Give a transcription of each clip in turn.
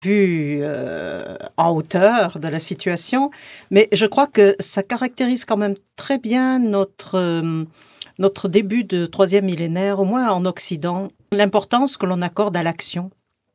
vue en hauteur de la situation, mais je crois que ça caractérise quand même très bien notre début de troisième millénaire, au moins en Occident, l'importance que l'on accorde à l'action,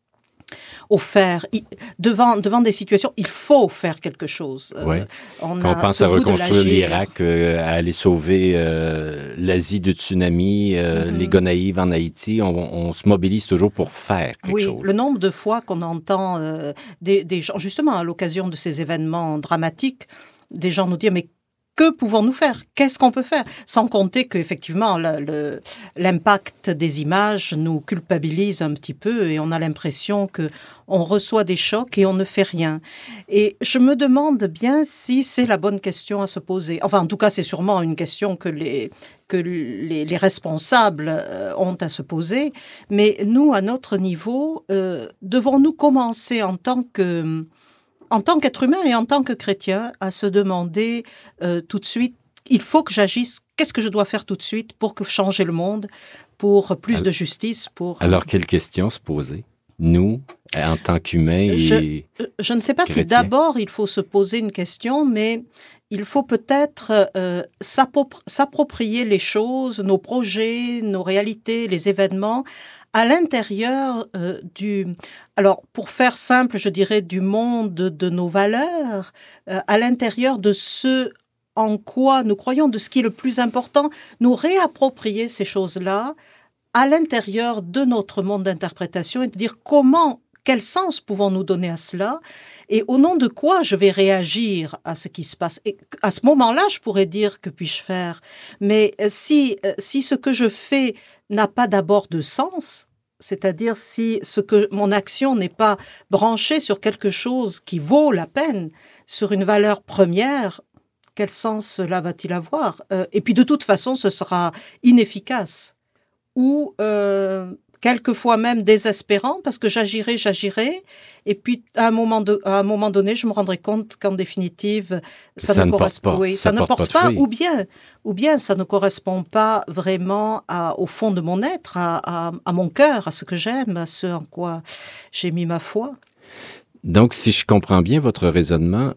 au faire. Devant des situations, il faut faire quelque chose. Oui. Quand on pense à reconstruire l'Irak, à aller sauver l'Asie du tsunami, les Gonaïves en Haïti, on se mobilise toujours pour faire quelque chose. Oui, le nombre de fois qu'on entend des gens, justement à l'occasion de ces événements dramatiques, des gens nous dire « mais que pouvons-nous faire? Qu'est-ce qu'on peut faire ?» Sans compter qu'effectivement, l'impact des images nous culpabilise un petit peu et on a l'impression qu'on reçoit des chocs et on ne fait rien. Et je me demande bien si c'est la bonne question à se poser. Enfin, en tout cas, c'est sûrement une question que les responsables ont à se poser. Mais nous, à notre niveau, devons-nous commencer en tant qu'être humain et en tant que chrétien, à se demander tout de suite, il faut que j'agisse, qu'est-ce que je dois faire tout de suite pour changer le monde, pour plus de justice, pour... Alors, quelle question se poser? Nous, en tant qu'humains et je ne sais pas chrétiens. Si d'abord il faut se poser une question, mais il faut peut-être s'approprier les choses, nos projets, nos réalités, les événements, à l'intérieur alors pour faire simple, je dirais du monde de nos valeurs, à l'intérieur de ce en quoi nous croyons, de ce qui est le plus important, nous réapproprier ces choses-là à l'intérieur de notre monde d'interprétation et de dire quel sens pouvons-nous donner à cela et au nom de quoi je vais réagir à ce qui se passe. Et à ce moment-là, je pourrais dire que puis-je faire. Mais si ce que je fais n'a pas d'abord de sens, c'est-à-dire si mon action n'est pas branchée sur quelque chose qui vaut la peine, sur une valeur première, quel sens cela va-t-il avoir? Et puis de toute façon, ce sera inefficace ou quelquefois même désespérant parce que j'agirai, et puis à un moment donné, je me rendrai compte qu'en définitive, ça ne porte pas, ou bien ça ne correspond pas vraiment au fond de mon être, à mon cœur, à ce que j'aime, à ce en quoi j'ai mis ma foi. Donc, si je comprends bien votre raisonnement,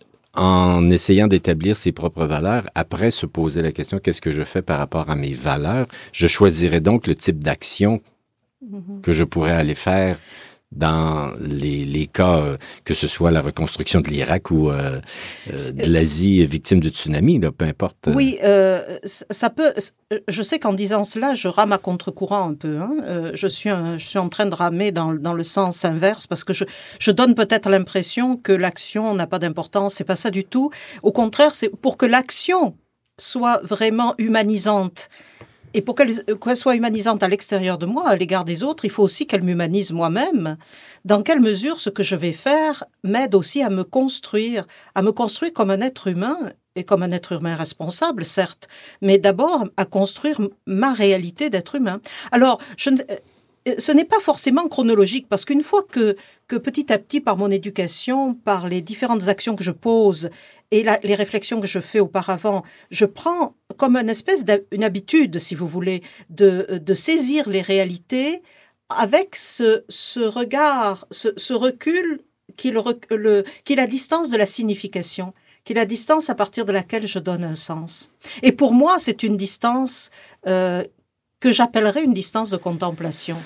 en essayant d'établir ses propres valeurs, après se poser la question, qu'est-ce que je fais par rapport à mes valeurs, je choisirais donc le type d'action que je pourrais aller faire dans les cas, que ce soit la reconstruction de l'Irak ou de l'Asie victime du tsunami, là, peu importe. Oui, ça peut. Je sais qu'en disant cela, je rame à contre-courant un peu. Je suis en train de ramer dans le sens inverse parce que je donne peut-être l'impression que l'action n'a pas d'importance. C'est pas ça du tout. Au contraire, c'est pour que l'action soit vraiment humanisante. Et pour qu'elle soit humanisante à l'extérieur de moi, à l'égard des autres, il faut aussi qu'elle m'humanise moi-même. Dans quelle mesure ce que je vais faire m'aide aussi à me construire comme un être humain, et comme un être humain responsable, certes, mais d'abord à construire ma réalité d'être humain. Alors, ce n'est pas forcément chronologique, parce qu'une fois que petit à petit, par mon éducation, par les différentes actions que je pose et les réflexions que je fais auparavant, je prends comme une habitude, si vous voulez, de saisir les réalités avec ce regard, ce recul qui est la distance de la signification, qui est la distance à partir de laquelle je donne un sens. Et pour moi, c'est une distance que j'appellerais une distance de contemplation.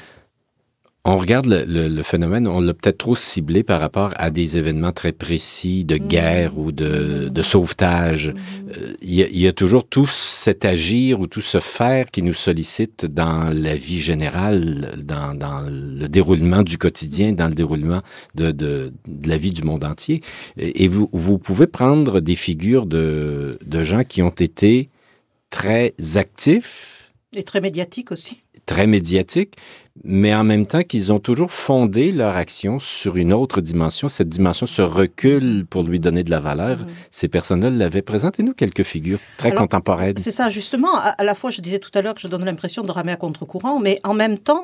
On regarde le phénomène, on l'a peut-être trop ciblé par rapport à des événements très précis de guerre ou de sauvetage. Il y a toujours tout cet agir ou tout ce faire qui nous sollicite dans la vie générale, dans le déroulement du quotidien, dans le déroulement de la vie du monde entier. Et vous pouvez prendre des figures de gens qui ont été très actifs. Et très médiatiques aussi. Très médiatiques, mais en même temps qu'ils ont toujours fondé leur action sur une autre dimension. Cette dimension se recule pour lui donner de la valeur. Ces personnes-là l'avaient. Présentez-nous quelques figures très contemporaines. C'est ça, justement. À la fois, je disais tout à l'heure que je donne l'impression de ramer à contre-courant, mais en même temps,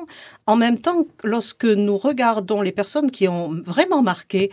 lorsque nous regardons les personnes qui ont vraiment marqué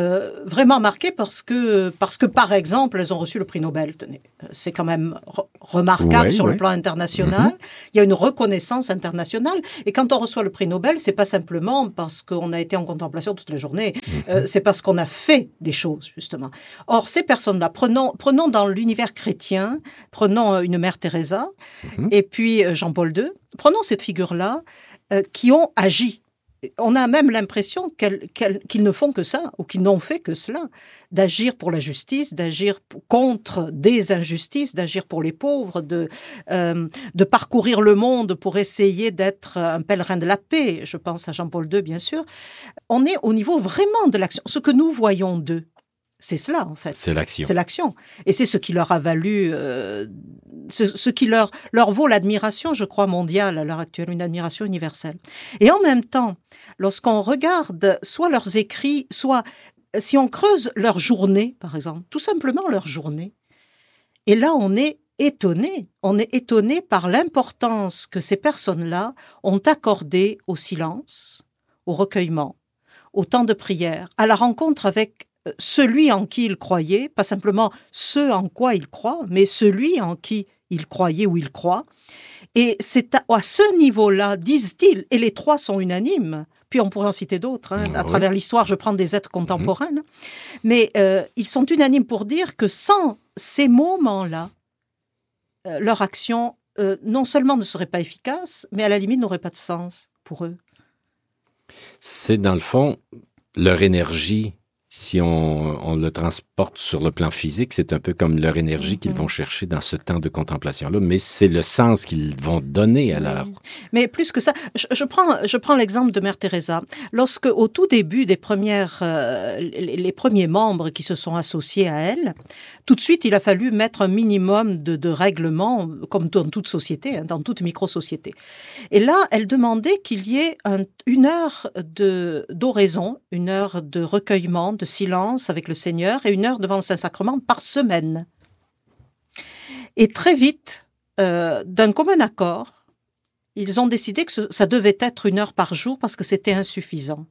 parce que, par exemple, elles ont reçu le prix Nobel. Tenez, c'est quand même remarquable sur le plan international. Il y a une reconnaissance reconnaissance internationale. Et quand on reçoit le prix Nobel, c'est pas simplement parce qu'on a été en contemplation toute la journée, c'est parce qu'on a fait des choses, justement. Or, ces personnes-là, prenons dans l'univers chrétien, prenons une mère Teresa, et puis Jean-Paul II, prenons cette figure-là, qui ont agi. On a même l'impression qu'ils ne font que ça, ou qu'ils n'ont fait que cela, d'agir pour la justice, d'agir contre des injustices, d'agir pour les pauvres, de parcourir le monde pour essayer d'être un pèlerin de la paix. Je pense à Jean-Paul II, bien sûr. On est au niveau vraiment de l'action. Ce que nous voyons d'eux, c'est cela, en fait. C'est l'action. C'est l'action. Et c'est ce qui leur a valu, ce qui leur vaut l'admiration, je crois, mondiale à l'heure actuelle, une admiration universelle. Et en même temps, lorsqu'on regarde soit leurs écrits, soit si on creuse leur journée, par exemple, tout simplement leur journée, et là, on est étonné. On est étonné par l'importance que ces personnes-là ont accordée au silence, au recueillement, au temps de prière, à la rencontre avec celui en qui il croyait, pas simplement ce en quoi il croit, mais celui en qui il croyait ou il croit. Et c'est à ce niveau-là, disent-ils, et les trois sont unanimes, puis on pourrait en citer d'autres, à travers l'histoire, je prends des êtres contemporains, mais ils sont unanimes pour dire que sans ces moments-là, leur action non seulement ne serait pas efficace, mais à la limite n'aurait pas de sens pour eux. C'est dans le fond leur énergie. Si on le transporte sur le plan physique, c'est un peu comme leur énergie qu'ils vont chercher dans ce temps de contemplation-là, mais c'est le sens qu'ils vont donner à leur... Mais plus que ça, je prends l'exemple de Mère Teresa. Lorsque, au tout début des les premiers membres qui se sont associés à elle, tout de suite, il a fallu mettre un minimum de règlements, comme dans toute société, dans toute micro-société. Et là, elle demandait qu'il y ait une heure d'oraison, une heure de recueillement, de silence avec le Seigneur et une heure devant le Saint-Sacrement par semaine. Et très vite, d'un commun accord, ils ont décidé que ça devait être une heure par jour parce que c'était insuffisant.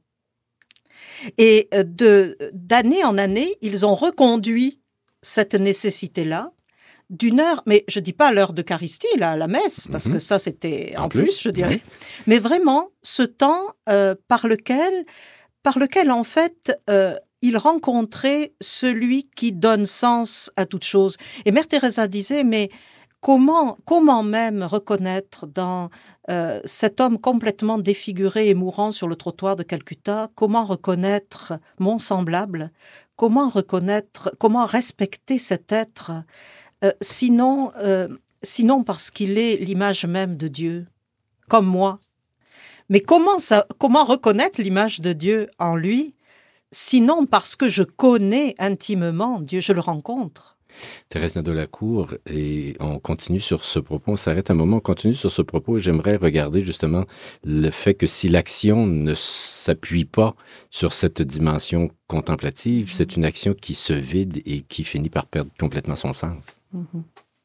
Et d'année en année, ils ont reconduit cette nécessité-là d'une heure, mais je ne dis pas l'heure d'Eucharistie, la messe, parce que ça c'était en plus, je dirais, mais vraiment ce temps par lequel en fait, il rencontrait celui qui donne sens à toute chose. Et Mère Teresa disait, mais comment même reconnaître dans cet homme complètement défiguré et mourant sur le trottoir de Calcutta, comment reconnaître mon semblable, comment respecter cet être, sinon parce qu'il est l'image même de Dieu, comme moi. Mais comment reconnaître l'image de Dieu en lui, sinon parce que je connais intimement Dieu, je le rencontre. Thérèse Nadeau-Lacour, et on continue sur ce propos, on s'arrête un moment, on continue sur ce propos, et j'aimerais regarder justement le fait que si l'action ne s'appuie pas sur cette dimension contemplative, c'est une action qui se vide et qui finit par perdre complètement son sens.